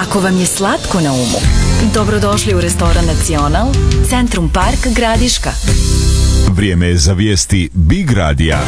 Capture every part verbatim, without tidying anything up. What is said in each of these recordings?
Ako vam je slatko na umu, dobrodošli u restoran Nacional, Centrum Park, Gradiška. Vrijeme je za vijesti Big Radija.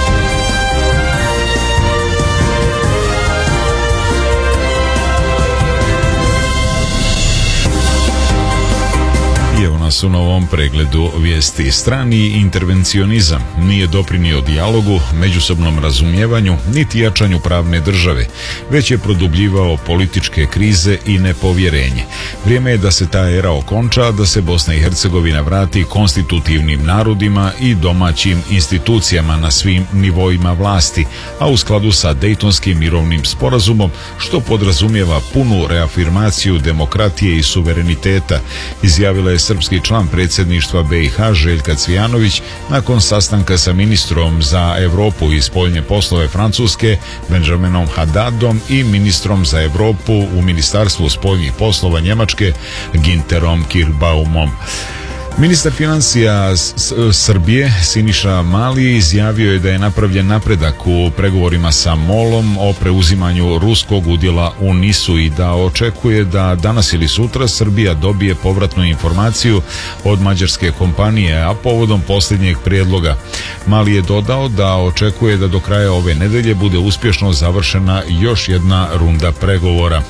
Evo nas u novom pregledu vijesti. Strani intervencionizam nije doprinio dijalogu, međusobnom razumijevanju, niti jačanju pravne države, već je produbljivao političke krize i nepovjerenje. Vrijeme je da se ta era okonča, da se Bosna i Hercegovina vrati konstitutivnim narodima i domaćim institucijama na svim nivoima vlasti, a u skladu sa Dejtonskim mirovnim sporazumom, što podrazumijeva punu reafirmaciju demokratije i suvereniteta, izjavila je srpski član predsjedništva B i H Željka Cvijanović nakon sastanka sa ministrom za Europu i spoljne poslove Francuske Benjaminom Haddadom i ministrom za Europu u Ministarstvu spoljnih poslova Njemačke Günterom Kirchbaumom. Ministar financija Srbije Siniša Mali izjavio je da je napravljen napredak u pregovorima sa MOL-om o preuzimanju ruskog udjela u NIS-u i da očekuje da danas ili sutra Srbija dobije povratnu informaciju od mađarske kompanije, a povodom posljednjeg prijedloga. Mali je dodao da očekuje da do kraja ove nedelje bude uspješno završena još jedna runda pregovora.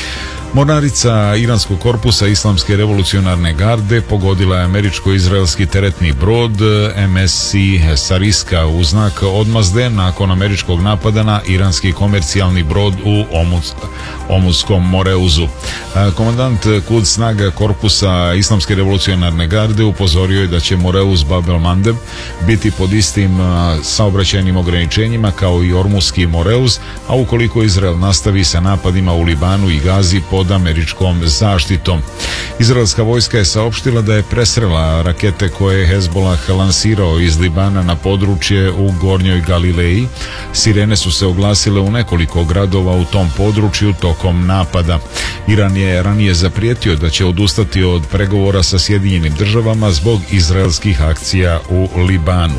Mornarica iranskog korpusa Islamske revolucionarne garde pogodila je američko-izraelski teretni brod M S C Sariska u znak odmazde nakon američkog napada na iranski komercijalni brod u Omuz, Omuzskom Moreuzu. Komandant Kud snaga korpusa Islamske revolucionarne garde upozorio je da će Moreuz Bab el Mandeb biti pod istim saobraćajnim ograničenjima kao i Ormuzski Moreuz, a ukoliko Izrael nastavi sa napadima u Libanu i Gazi pod američkom zaštitom. Izraelska vojska je saopštila da je presrela rakete koje je Hezbollah lansirao iz Libana na područje u Gornjoj Galileji. Sirene su se oglasile u nekoliko gradova u tom području tokom napada. Iran je ranije zaprijetio da će odustati od pregovora sa Sjedinjenim državama zbog izraelskih akcija u Libanu.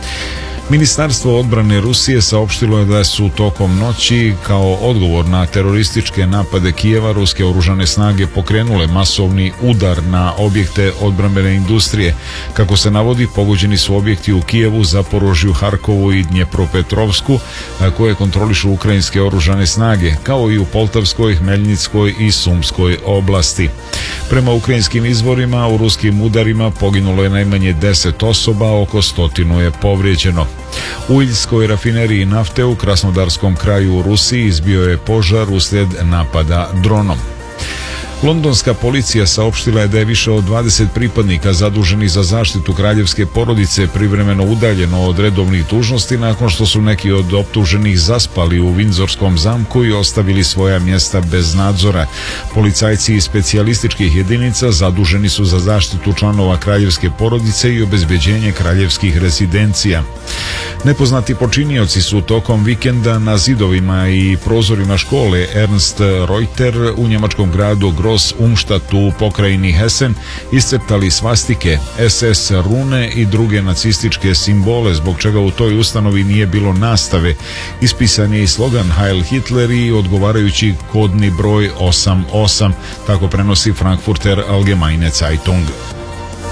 Ministarstvo odbrane Rusije saopštilo je da su tokom noći kao odgovor na terorističke napade Kijeva ruske oružane snage pokrenule masovni udar na objekte odbrambene industrije. Kako se navodi, pogođeni su objekti u Kijevu, Zaporožju, Harkovu i Dnjepropetrovsku, koje kontrolišu ukrajinske oružane snage, kao i u Poltavskoj, Hmeljnickoj i Sumskoj oblasti. Prema ukrajinskim izvorima, u ruskim udarima poginulo je najmanje deset osoba, oko stotinu je povrijeđeno. U Iljskoj rafineriji nafte u Krasnodarskom kraju u Rusiji izbio je požar uslijed napada dronom. Londonska policija saopštila je da je više od dvadeset pripadnika zaduženih za zaštitu kraljevske porodice privremeno udaljeno od redovnih dužnosti nakon što su neki od optuženih zaspali u Windsorskom zamku i ostavili svoja mjesta bez nadzora. Policajci iz specijalističkih jedinica zaduženi su za zaštitu članova kraljevske porodice i obezbeđenje kraljevskih rezidencija. Nepoznati počinioci su tokom vikenda na zidovima i prozorima škole Ernst Reuter u njemačkom gradu Gross Umstadt u pokrajini Hessen iscrtali svastike, S S rune i druge nacističke simbole, zbog čega u toj ustanovi nije bilo nastave. Ispisan je i slogan Heil Hitler i odgovarajući kodni broj osam osam, tako prenosi Frankfurter Allgemeine Zeitung.